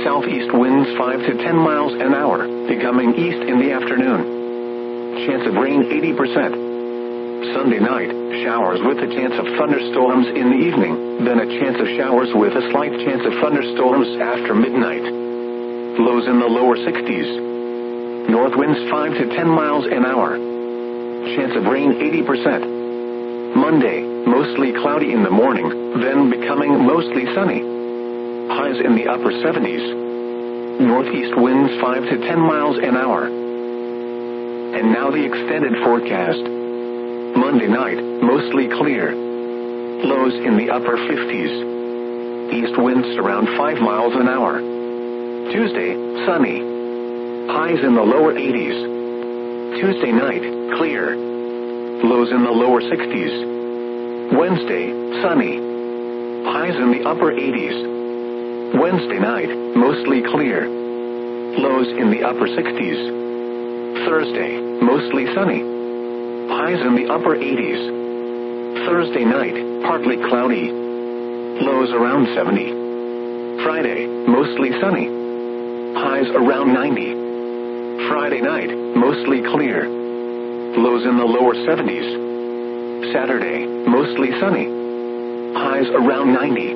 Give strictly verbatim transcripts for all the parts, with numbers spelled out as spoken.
Southeast winds five to ten miles an hour, becoming east in the afternoon. Chance of rain eighty percent. Sunday night, showers with a chance of thunderstorms in the evening, then a chance of showers with a slight chance of thunderstorms after midnight. Lows in the lower sixties. North winds five to ten miles an hour. Chance of rain eighty percent. Monday, mostly cloudy in the morning, then becoming mostly sunny. Highs in the upper seventies. Northeast winds five to ten miles an hour. And now the extended forecast. Monday night, mostly clear. Lows in the upper fifties. East winds around five miles an hour. Tuesday, sunny. Highs in the lower eighties. Tuesday night, clear. Lows in the lower sixties. Wednesday, sunny. Highs in the upper eighties. Wednesday night, mostly clear. Lows in the upper sixties. Thursday, mostly sunny. Highs in the upper eighties. Thursday night, partly cloudy. Lows around seventy. Friday, mostly sunny. Highs around ninety. Friday night, mostly clear. Lows in the lower seventies. Saturday, mostly sunny. Highs around ninety.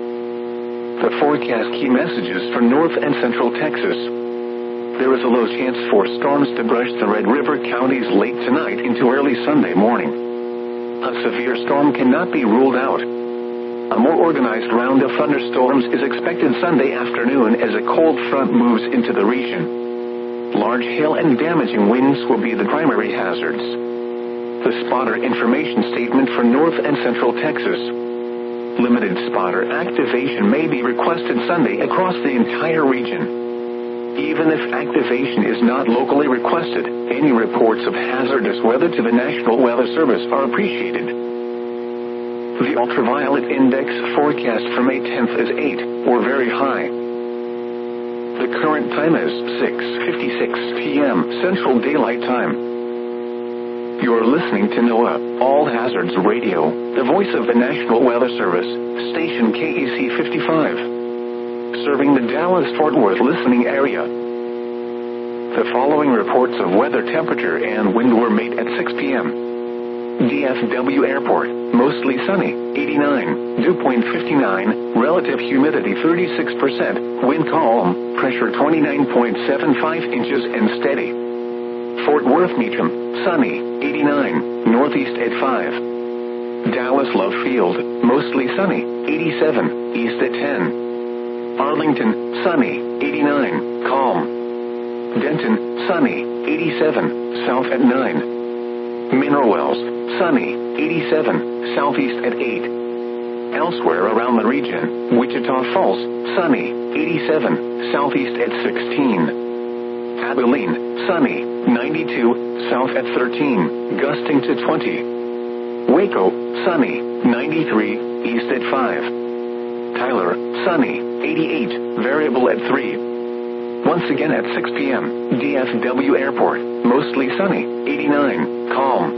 The forecast key messages for North and Central Texas. There is a low chance for storms to brush the Red River counties late tonight into early Sunday morning. A severe storm cannot be ruled out. A more organized round of thunderstorms is expected Sunday afternoon as a cold front moves into the region. Large hail and damaging winds will be the primary hazards. The spotter information statement for North and Central Texas. Limited spotter activation may be requested Sunday across the entire region. Even if activation is not locally requested, any reports of hazardous weather to the National Weather Service are appreciated. The ultraviolet index forecast for May tenth is eight, or very high. The current time is six fifty-six p m Central Daylight Time. You're listening to NOAA All Hazards Radio, the voice of the National Weather Service, station K E C fifty-five, serving the Dallas-Fort Worth listening area. The following reports of weather temperature and wind were made at six p m D F W Airport, mostly sunny, eighty-nine, dew point fifty-nine, relative humidity thirty-six percent, wind calm, pressure twenty-nine point seven five inches and steady. Fort Worth Meacham, sunny, eighty-nine, northeast at five. Dallas Love Field, mostly sunny, eighty-seven, east at ten. Arlington, sunny, eighty-nine, calm. Denton, sunny, eighty-seven, south at nine. Mineral Wells, sunny, eighty-seven, southeast at eight. Elsewhere around the region, Wichita Falls, sunny, eighty-seven, southeast at sixteen. Abilene, sunny, ninety-two, south at thirteen, gusting to twenty. Waco, sunny, ninety-three, east at five. Tyler, sunny, eighty-eight, variable at three. Once again at six p m, D F W Airport, mostly sunny, eighty-nine, calm.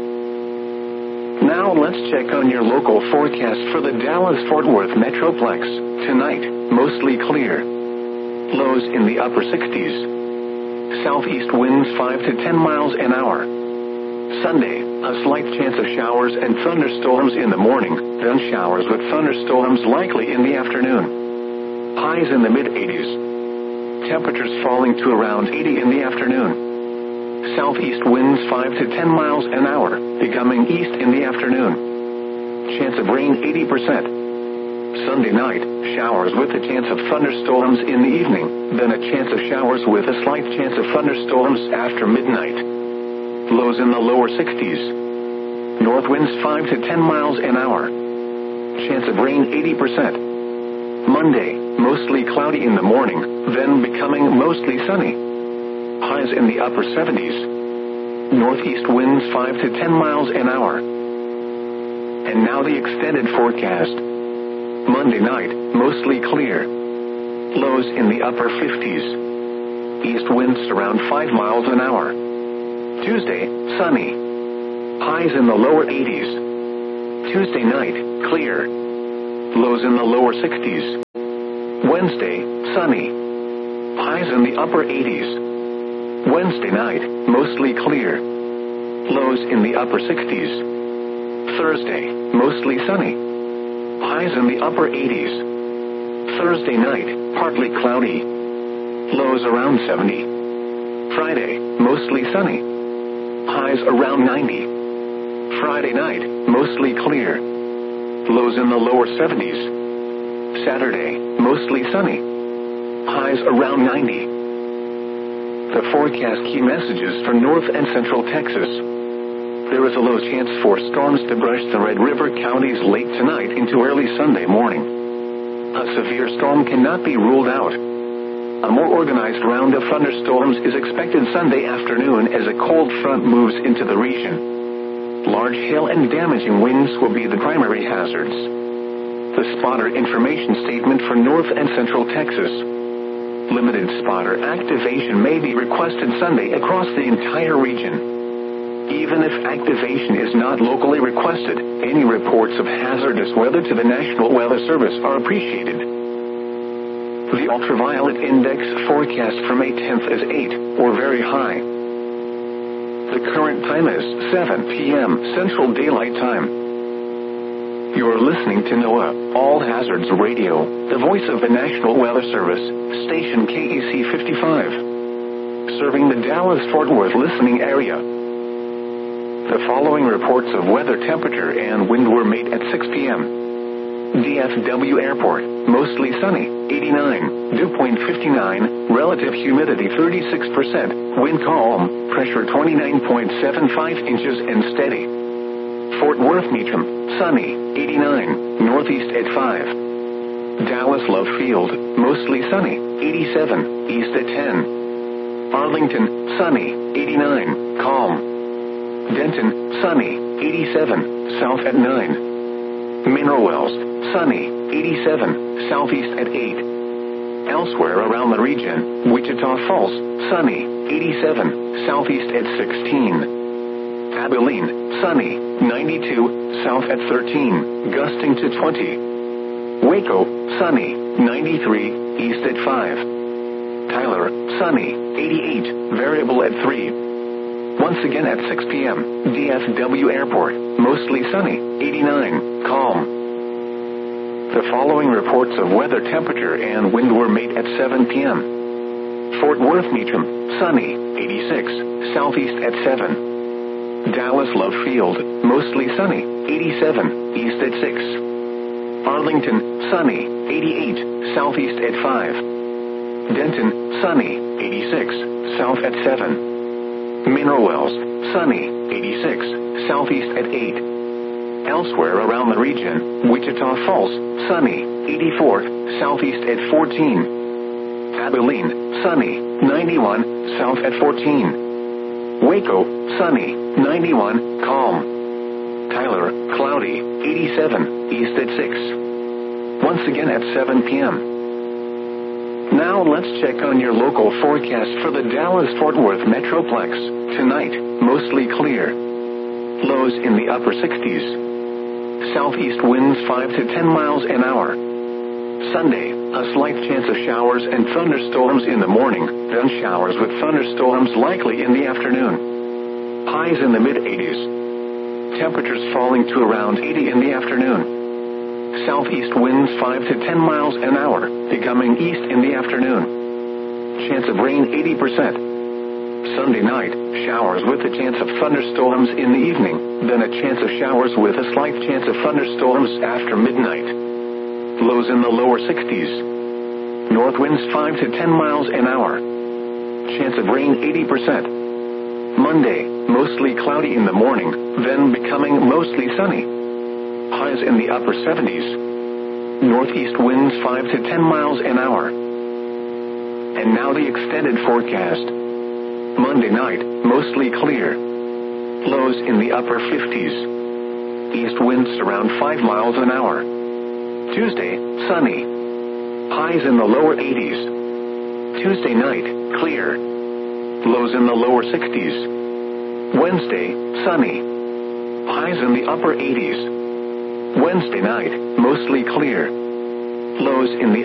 Now let's check on your local forecast for the Dallas-Fort Worth Metroplex. Tonight, mostly clear. Lows in the upper sixties. Southeast winds five to ten miles an hour. Sunday, a slight chance of showers and thunderstorms in the morning, then showers with thunderstorms likely in the afternoon. Highs in the mid-eighties. Temperatures falling to around eighty in the afternoon. Southeast winds five to ten miles an hour, becoming east in the afternoon. Chance of rain eighty percent. Sunday night, showers with a chance of thunderstorms in the evening, then a chance of showers with a slight chance of thunderstorms after midnight. Lows in the lower sixties. North winds five to ten miles an hour. Chance of rain eighty percent. Monday, mostly cloudy in the morning, then becoming mostly sunny. Highs in the upper seventies. Northeast winds five to ten miles an hour. And now the extended forecast. Monday night, mostly clear. Lows in the upper fifties. East winds around five miles an hour. Tuesday, sunny. Highs in the lower eighties. Tuesday night, clear. Lows in the lower sixties. Wednesday, sunny. highs in the upper eighties. Wednesday night, mostly clear. Lows in the upper sixties. Thursday, mostly sunny. Highs in the upper eighties. Thursday night, partly cloudy. Lows around seventy. Friday, mostly sunny. Highs around ninety. Friday night, mostly clear. Lows in the lower seventies. Saturday, mostly sunny. Highs around ninety. The forecast key messages for North and Central Texas. There is a low chance for storms to brush the Red River counties late tonight into early Sunday morning. A severe storm cannot be ruled out. A more organized round of thunderstorms is expected Sunday afternoon as a cold front moves into the region. Large hail and damaging winds will be the primary hazards. The spotter information statement for North and Central Texas. Limited spotter activation may be requested Sunday across the entire region. Even if activation is not locally requested, any reports of hazardous weather to the National Weather Service are appreciated. The ultraviolet index forecast for May tenth is eight, or very high. The current time is seven p m Central Daylight Time. You're listening to NOAA All Hazards Radio, the voice of the National Weather Service, station K E C fifty-five, serving the Dallas-Fort Worth listening area. The following reports of weather, temperature, and wind were made at six p m D F W Airport, mostly sunny, eighty-nine, dew point fifty-nine, relative humidity thirty-six percent, wind calm, pressure twenty-nine point seven five inches and steady. Fort Worth Meacham, sunny, eighty-nine, northeast at five. Dallas Love Field, mostly sunny, eighty-seven, east at ten. Arlington, sunny, eighty-nine, calm. Denton, sunny, eighty-seven, south at nine. Mineral Wells, sunny, eighty-seven, southeast at eight. Elsewhere around the region, Wichita Falls, sunny, eighty-seven, southeast at sixteen. Abilene, sunny, ninety-two, south at thirteen, gusting to twenty. Waco, sunny, ninety-three, east at five. Tyler, sunny, eighty-eight, variable at three. Once again at six p m, D F W Airport, mostly sunny, eighty-nine, calm. The following reports of weather, temperature, and wind were made at seven p m Fort Worth Meacham, sunny, eighty-six, southeast at seven. Dallas Love Field, mostly sunny, eighty-seven, east at six. Arlington, sunny, eighty-eight, southeast at five. Denton, sunny, eighty-six, south at seven. Mineral Wells, sunny, eighty-six, southeast at eight. Elsewhere around the region, Wichita Falls, sunny, eighty-four, southeast at fourteen. Abilene, sunny, ninety-one, south at fourteen. Waco, sunny, ninety-one, calm. Tyler, cloudy, eighty-seven, east at six. Once again at seven p m Now let's check on your local forecast for the Dallas-Fort Worth Metroplex. Tonight, mostly clear. Lows in the upper sixties. Southeast winds five to ten miles an hour. Sunday, a slight chance of showers and thunderstorms in the morning, then showers with thunderstorms likely in the afternoon. Highs in the mid eighties. Temperatures falling to around eighty in the afternoon. Southeast winds five to ten miles an hour, becoming east in the afternoon. Chance of rain eighty percent. Sunday night, showers with a chance of thunderstorms in the evening, then a chance of showers with a slight chance of thunderstorms after midnight. Lows in the lower sixties. North winds five to ten miles an hour. Chance of rain eighty percent. Monday, mostly cloudy in the morning, then becoming mostly sunny. Highs in the upper seventies. Northeast winds five to ten miles an hour. And now the extended forecast. Monday night, mostly clear. Lows in the upper fifties. East winds around five miles an hour. Tuesday, sunny. Highs in the lower eighties. Tuesday night, clear. Lows in the lower sixties. Wednesday, sunny. Highs in the upper eighties. Wednesday night, mostly clear. Lows in the